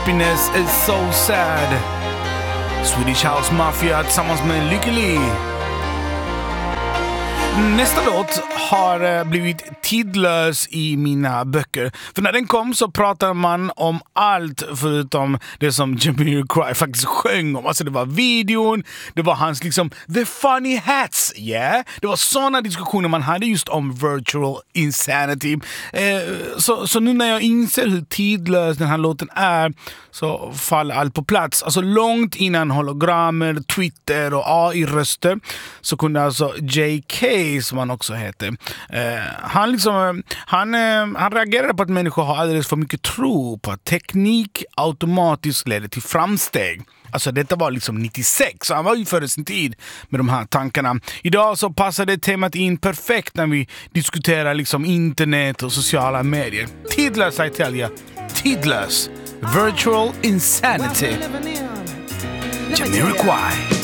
Happiness is so sad. Swedish House Mafia tillsammans med Lykkeli. Nästa låt har blivit tidlös i mina böcker. För när den kom så pratade man om allt förutom det som Jamiroquai faktiskt sjöng om. Alltså det var videon, det var hans liksom The Funny Hats, yeah. Det var såna diskussioner man hade just om virtual insanity. Så nu när jag inser hur tidlös den här låten är så faller allt på plats. Alltså långt innan hologrammer, Twitter och AI-röster så kunde alltså JK, som han också heter, han reagerade på att människor har alldeles för mycket tro på att teknik automatiskt leder till framsteg. Alltså detta var liksom 96, så han var ju före sin tid med de här tankarna. Idag så passar det temat in perfekt när vi diskuterar liksom internet och sociala medier. Tidlös, I tell you. Tidlös. Virtual insanity. Jamiroquai.